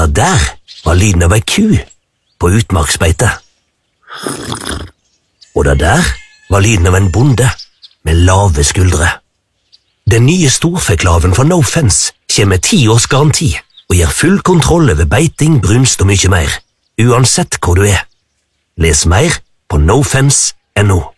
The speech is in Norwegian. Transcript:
Det der var lyden av ei ku på utmarksbeite. Og det der var lyden av en bonde med lave skuldre. Den nye storfeklaven fra No Fence kommer med 10 års garanti og gir full kontroll over beiting, brunst og mye mer, uansett hvor du er. Les mer på nofence.no.